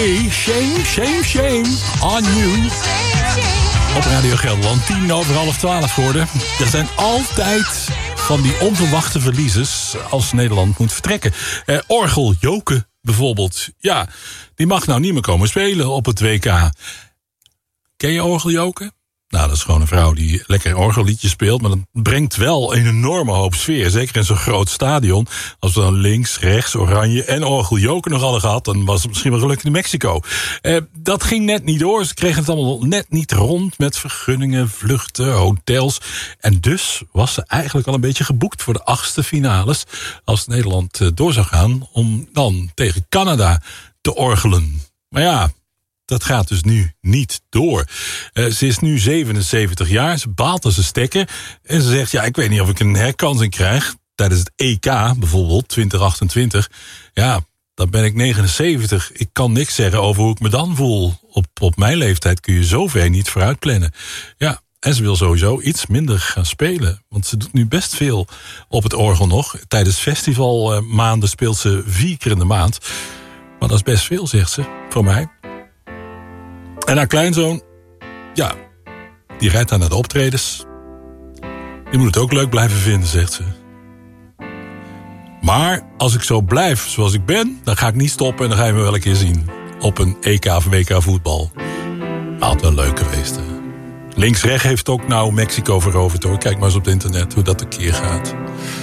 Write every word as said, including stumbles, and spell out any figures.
me. Shame, shame, shame on you. Op Radio Gelderland, tien over half twaalf geworden. Er zijn altijd van die onverwachte verliezers als Nederland moet vertrekken. Eh, Orgel Joke bijvoorbeeld. Ja, die mag nou niet meer komen spelen op het W K. Ken je Orgel Joke? Nou, dat is gewoon een vrouw die lekker orgelliedjes speelt. Maar dat brengt wel een enorme hoop sfeer. Zeker in zo'n groot stadion. Als we dan links, rechts, oranje en Orgel Joke nog hadden gehad, dan was het misschien wel gelukkig in Mexico. Eh, dat ging net niet door. Ze kregen het allemaal net niet rond met vergunningen, vluchten, hotels. En dus was ze eigenlijk al een beetje geboekt voor de achtste finales. Als Nederland eh, door zou gaan om dan tegen Canada te orgelen. Maar ja, dat gaat dus nu niet door. Uh, ze is nu zevenenzeventig jaar, ze baalt als een stekker. En ze zegt, ja, ik weet niet of ik een herkansing krijg tijdens het E K, bijvoorbeeld twintig achtentwintig. Ja, dan ben ik negenenzeventig. Ik kan niks zeggen over hoe ik me dan voel. Op, op mijn leeftijd kun je zo ver niet vooruit plannen. Ja, en ze wil sowieso iets minder gaan spelen. Want ze doet nu best veel op het orgel nog. Tijdens festivalmaanden speelt ze vier keer in de maand. Maar dat is best veel, zegt ze, voor mij. En haar kleinzoon, ja, die rijdt daar naar de optredens. Die moet het ook leuk blijven vinden, zegt ze. Maar als ik zo blijf zoals ik ben, dan ga ik niet stoppen en dan ga je me wel een keer zien. Op een E K of W K voetbal. Altijd wel leuk geweest, hè. Links-rechts heeft ook nou Mexico veroverd, hoor. Kijk maar eens op het internet hoe dat een keer gaat.